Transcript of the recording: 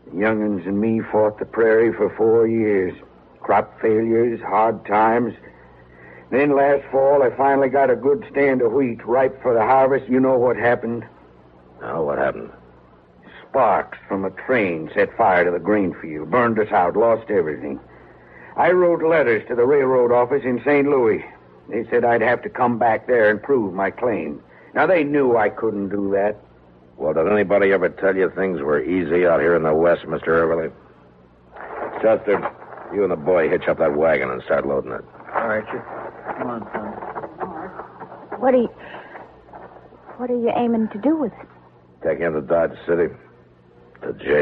Young'uns and me fought the prairie for 4 years. Crop failures, hard times. Then last fall, I finally got a good stand of wheat ripe for the harvest. You know what happened? Now, what happened? Sparks from a train set fire to the grain field, burned us out, lost everything. I wrote letters to the railroad office in St. Louis. They said I'd have to come back there and prove my claim. Now, they knew I couldn't do that. Well, did anybody ever tell you things were easy out here in the West, Mr. Everly? Chester, you and the boy hitch up that wagon and start loading it. All right, Chip. Come on, son. What are you aiming to do with it? Take him to Dodge City. To jail.